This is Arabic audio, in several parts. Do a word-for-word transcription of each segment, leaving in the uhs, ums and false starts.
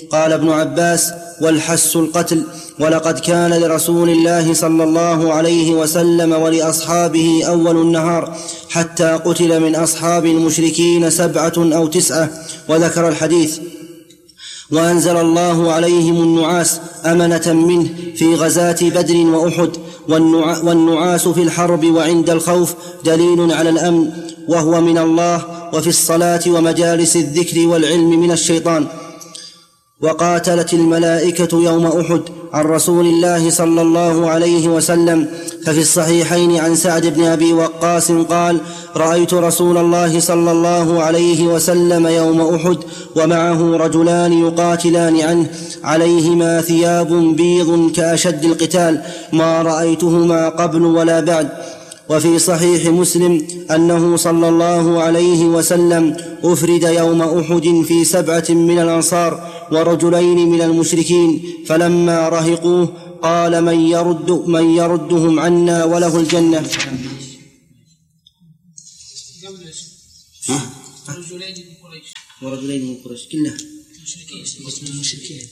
قال ابن عباس: والحس القتل. ولقد كان لرسول الله صلى الله عليه وسلم ولأصحابه أول النهار حتى قتل من أصحاب المشركين سبعة أو تسعة. وذكر الحديث: وأنزل الله عليهم النعاس أمنة منه في غزاة بدر وأحد. والنعاس في الحرب وعند الخوف دليل على الأمن، وهو من الله، وفي الصلاة ومجالس الذكر والعلم من الشيطان. وقاتلت الملائكة يوم أحد عن رسول الله صلى الله عليه وسلم. ففي الصحيحين عن سعد بن أبي وقاص قال: رأيت رسول الله صلى الله عليه وسلم يوم أحد ومعه رجلان يقاتلان عنه عليهما ثياب بيض كأشد القتال، ما رأيتهما قبل ولا بعد. وفي صحيح مسلم أنه صلى الله عليه وسلم أفرد يوم أحد في سبعة من الأنصار ورجلين من المشركين، فلما رهقوه قال: من, يرد من يردهم عنا وله الجنة. ورجلين من قريش كلها مشركين.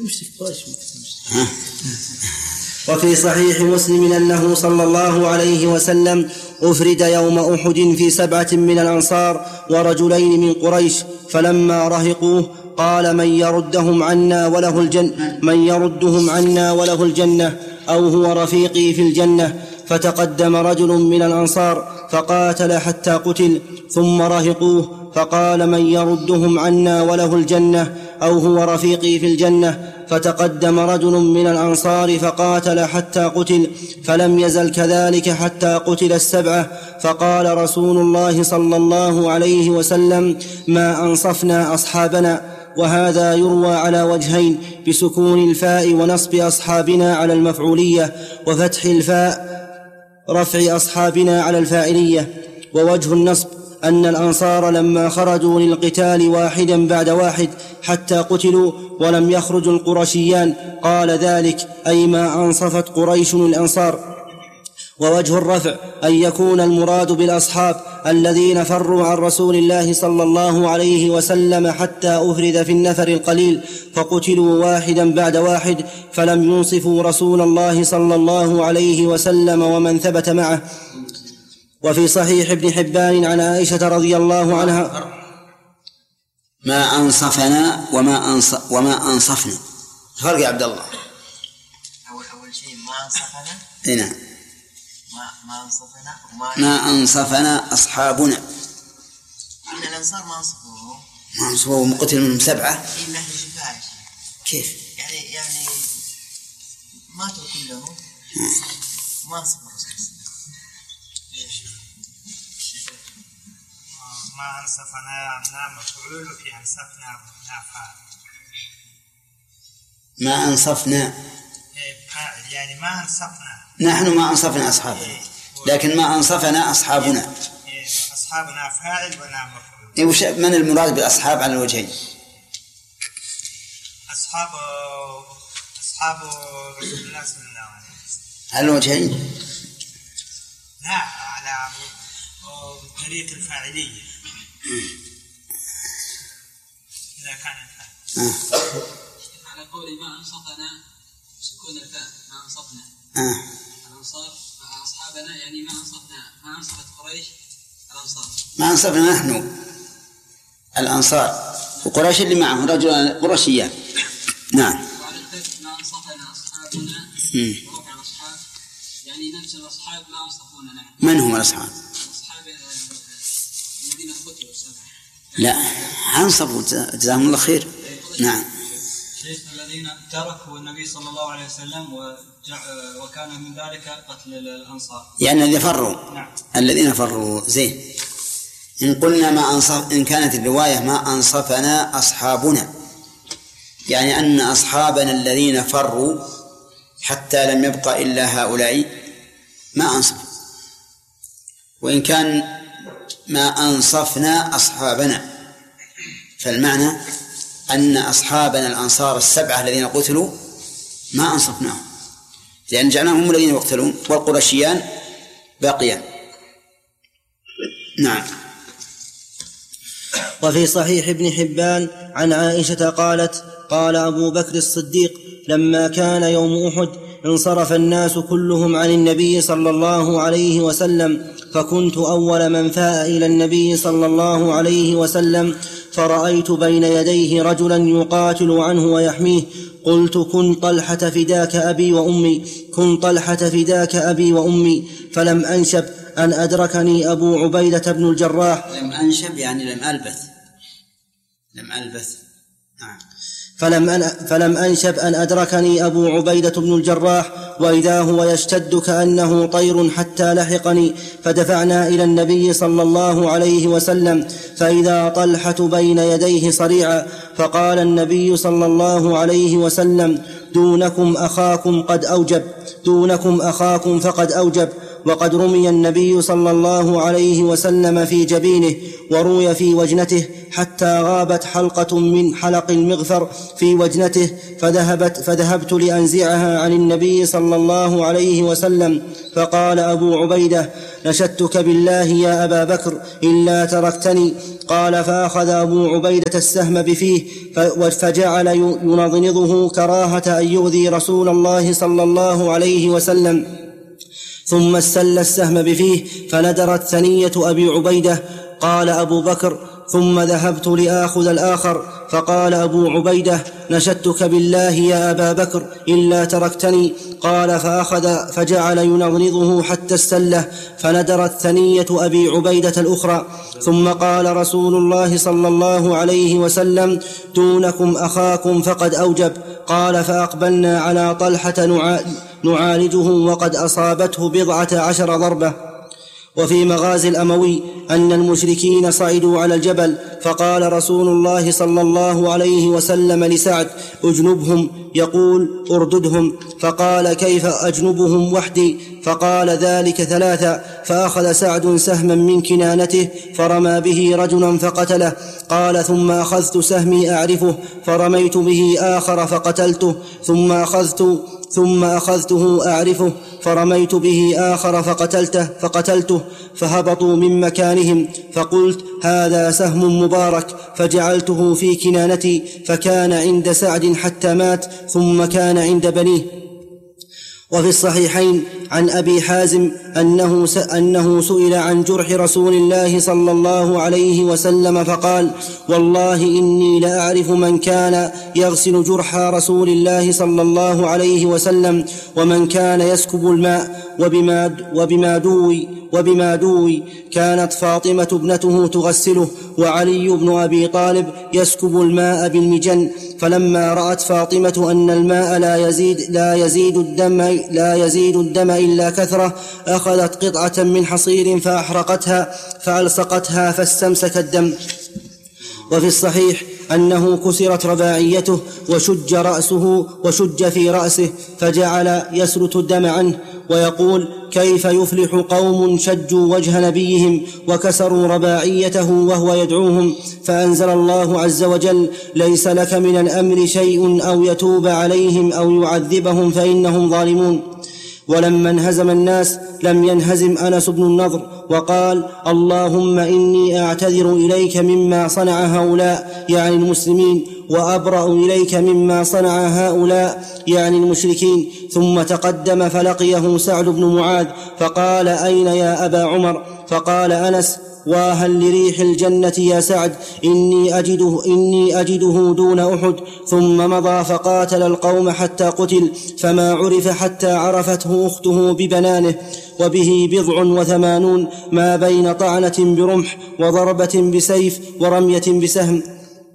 وفي صحيح مسلم أنه صلى الله عليه وسلم أفرد يوم أحد في سبعة من الأنصار ورجلين من قريش، فلما رهقوه قال: من يردهم عنا وله الجنة من يردهم عنا وله الجنة أو هو رفيقي في الجنة. فتقدم رجل من الأنصار فقاتل حتى قتل، ثم رهقوه فقال: من يردهم عنا وله الجنة أو هو رفيقي في الجنة. فتقدم رجل من الأنصار فقاتل حتى قتل، فلم يزل كذلك حتى قتل السبعة. فقال رسول الله صلى الله عليه وسلم: ما أنصفنا أصحابنا. وهذا يروى على وجهين: بسكون الفاء ونصب أصحابنا على المفعولية، وفتح الفاء رفع أصحابنا على الفاعلية. ووجه النصب أن الأنصار لما خرجوا للقتال واحدا بعد واحد حتى قتلوا ولم يخرج القرشيان قال ذلك، أي ما أنصفت قريش الأنصار. ووجه الرفع أن يكون المراد بالأصحاب الذين فروا عن رسول الله صلى الله عليه وسلم حتى أفرد في النفر القليل، فقتلوا واحدا بعد واحد، فلم ينصفوا رسول الله صلى الله عليه وسلم ومن ثبت معه. وفي صحيح ابن حبان عن عائشة رضي الله عنها: ما أنصفنا وما أنص وما أنصفنا. فرق يا عبد الله. أول أول شيء ما أنصفنا. هنا. ما ما أنصفنا. ما أنصفنا أصحابنا. إن الأنصار ما أنصفوه. ما أنصفوه قتل منهم سبعة. إلا شفاعة. كيف؟ يعني يعني ماتوا كلهم. ما أنصفوا. ما أنصفنا عنا مفعول وفي أنصفنا فاعل. ما أنصفنا يعني ما أنصفنا نحن ما أنصفنا أصحابنا، لكن ما أنصفنا أصحابنا. أصحابنا فاعل ولا مفعول. من المراد بالأصحاب على الوجهين؟ أصحاب أصحاب رسول الله صلى الله عليه وسلم على الوجهين. لا، على طريق الفاعلية إذا كان الفاعل. آه. على قول ما أنصفنا سكون الفاء ما أنصفنا. آه. الأنصار أصحابنا يعني ما أنصفنا ما أنصفت قريش الأنصار. ما أنصفنا نحن الأنصار وقريش اللي معهم رجل قرشيان. نعم. وعلى الفتح ما أنصفنا أصحابنا ورفع الأصحاب يعني نفس الأصحاب ما أنصفونا نحن. من هم الأصحاب؟ أصحاب الذين قتلوا السبعة. لا أنصفوا جزاهم الله خير. نعم. الذين تركوا النبي صلى الله عليه وسلم وكان من ذلك قتل الأنصار يعني الذين فروا. نعم. الذين فروا. زين. إن قلنا ما أنصف إن كانت الرواية ما أنصفنا أصحابنا يعني أن أصحابنا الذين فروا حتى لم يبقى إلا هؤلاء ما أنصفوا. وإن كان ما أنصفنا أصحابنا فالمعنى أن أصحابنا الأنصار السبعة الذين قتلوا ما أنصفناهم لأن جعلناهم هم الذين يقتلون والقرشيان باقيان. نعم. وفي صحيح ابن حبان عن عائشة قالت: قال أبو بكر الصديق: لما كان يوم أحد انصرف الناس كلهم عن النبي صلى الله عليه وسلم، فكنت أول من فاء إلى النبي صلى الله عليه وسلم، فرأيت بين يديه رجلا يقاتل عنه ويحميه، قلت: كن طلحة فداك أبي وأمي، كن طلحة فداك أبي وأمي. فلم أنشب أن أدركني أبو عبيدة بن الجراح. لم أنشب يعني لم ألبث لم ألبث نعم. فلم, أن فلم أنشب أن أدركني أبو عبيدة بن الجراح وإذا هو يشتد كأنه طير حتى لحقني، فدفعنا إلى النبي صلى الله عليه وسلم، فإذا طلحة بين يديه صريعا، فقال النبي صلى الله عليه وسلم: دونكم أخاكم قد أوجب، دونكم أخاكم فقد أوجب. وقد رمي النبي صلى الله عليه وسلم في جبينه، وروي في وجنته، حتى غابت حلقة من حلق المغفر في وجنته، فذهبت فذهبت لأنزعها عن النبي صلى الله عليه وسلم، فقال أبو عبيدة: نشدتك بالله يا أبا بكر إلا تركتني. قال: فأخذ أبو عبيدة السهم بفيه، فجعل ينضنضه كراهة أن يؤذي رسول الله صلى الله عليه وسلم، ثم استل السهم بفيه، فندرت ثنية أبي عبيدة. قال أبو بكر: ثم ذهبت لآخذ الآخر، فقال أبو عبيدة: نشدتك بالله يا أبا بكر إلا تركتني. قال: فأخذ فجعل ينضنضه حتى استله، فندرت ثنية أبي عبيدة الأخرى. ثم قال رسول الله صلى الله عليه وسلم: دونكم أخاكم فقد أوجب. قال: فأقبلنا على طلحة نعالجه وقد أصابته بضعة عشر ضربة. وفي مغازي الأموي أن المشركين صعدوا على الجبل، فقال رسول الله صلى الله عليه وسلم لسعد: اجنبهم، يقول: ارددهم. فقال: كيف أجنبهم وحدي؟ فقال: ذلك ثلاثة. فأخذ سعد سهما من كنانته فرمى به رجلا فقتله. قال: ثم أخذت سهمي أعرفه فرميت به آخر فقتلته، ثم أخذت ثم أخذته أعرفه فرميت به آخر فقتلته, فقتلته فهبطوا من مكانهم، فقلت: هذا سهم مبارك، فجعلته في كنانتي، فكان عند سعد حتى مات، ثم كان عند بنيه. وفي الصحيحين عن أبي حازم أنه, أنه سئل عن جرح رسول الله صلى الله عليه وسلم فقال: والله إني لأعرف من كان يغسل جرح رسول الله صلى الله عليه وسلم، ومن كان يسكب الماء، وبما, وبما, دوي وبما دوي كانت فاطمة ابنته تغسله، وعلي بن أبي طالب يسكب الماء بالمجن. فلما رأت فاطمة أن الماء لا يزيد, لا يزيد الدم لا يزيد الدم إلا كثرة، أخذت قطعة من حصير فأحرقتها فألصقتها فاستمسك الدم. وفي الصحيح أنه كسرت رباعيته وشج رأسه وشج في رأسه، فجعل يسرت الدم عنه ويقول: كيف يفلح قوم شجوا وجه نبيهم وكسروا رباعيته وهو يدعوهم؟ فأنزل الله عز وجل: ليس لك من الأمر شيء أو يتوب عليهم أو يعذبهم فإنهم ظالمون. ولما انهزم الناس لم ينهزم أنس بن النضر وقال: اللهم إني أعتذر إليك مما صنع هؤلاء يعني المسلمين، وأبرأ إليك مما صنع هؤلاء يعني المشركين. ثم تقدم فلقيه سعد بن معاذ فقال: أين يا أبا عمر؟ فقال أنس: واهل لريح الجنة يا سعد، إني أجده, إني أجده دون أحد. ثم مضى فقاتل القوم حتى قتل، فما عرف حتى عرفته أخته ببنانه، وبه بضع وثمانون، ما بين طعنة برمح وضربة بسيف ورمية بسهم.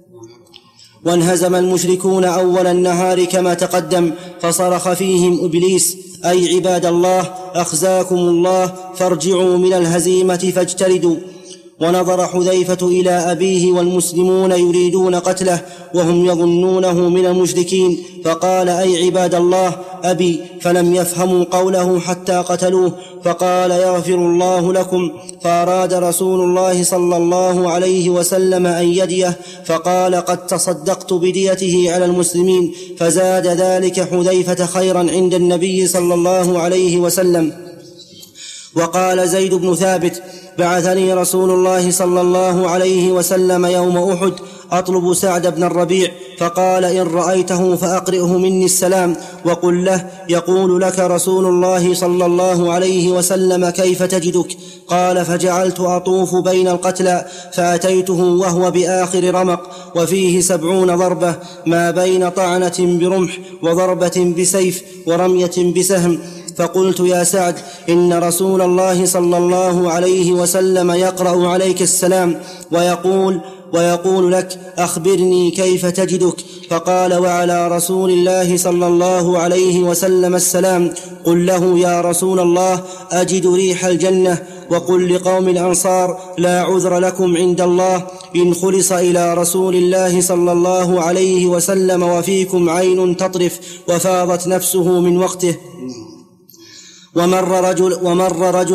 وانهزم المشركون أول النهار كما تقدم، فصرخ فيهم إبليس: أي عباد الله، أخزاكم الله، فارجعوا من الهزيمة فاجتردوا. ونظر حذيفة إلى أبيه والمسلمون يريدون قتله وهم يظنونه من المشركين، فقال: أي عباد الله، أبي، فلم يفهموا قوله حتى قتلوه، فقال: يغفر الله لكم. فأراد رسول الله صلى الله عليه وسلم أن يديه، فقال: قد تصدقت بديته على المسلمين. فزاد ذلك حذيفة خيرا عند النبي صلى الله عليه وسلم. وقال زيد بن ثابت: بعثني رسول الله صلى الله عليه وسلم يوم أحد أطلب سعد بن الربيع، فقال: إن رأيته فأقرئه مني السلام وقل له يقول لك رسول الله صلى الله عليه وسلم كيف تجدك؟ قال: فجعلت أطوف بين القتلى فأتيته وهو بآخر رمق وفيه سبعون ضربة ما بين طعنة برمح وضربة بسيف ورمية بسهم، فقلت: يا سعد، إن رسول الله صلى الله عليه وسلم يقرأ عليك السلام ويقول ويقول لك: أخبرني كيف تجدك؟ فقال: وعلى رسول الله صلى الله عليه وسلم السلام، قل له: يا رسول الله، أجد ريح الجنة، وقل لقوم الأنصار: لا عذر لكم عند الله إن خلص إلى رسول الله صلى الله عليه وسلم وفيكم عين تطرف وفاضت نفسه من وقته. ومر رجل, ومر رجل